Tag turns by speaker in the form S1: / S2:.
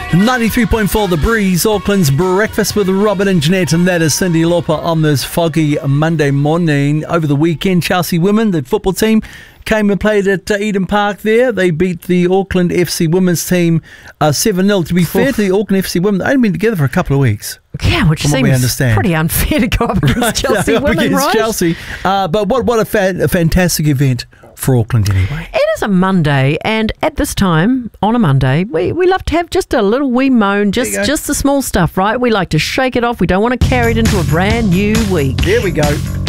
S1: 93.4 The Breeze, Auckland's breakfast with Robin and Jeanette, and that is Cyndi Lauper on this foggy Monday morning. Over the weekend, Chelsea women, the football team, came and played at Eden Park there. They beat the Auckland FC women's team 7-0. To be fair to the Auckland FC women, they've only been together for a couple of weeks.
S2: Yeah, which seems pretty unfair to go up against Chelsea women, right?
S1: Chelsea. But what a fantastic event for Auckland anyway.
S2: It is a Monday, and at this time, on a Monday, we love to have just a little wee moan, just the small stuff, right? We like to shake it off. We don't want to carry it into a brand new week.
S1: There we go.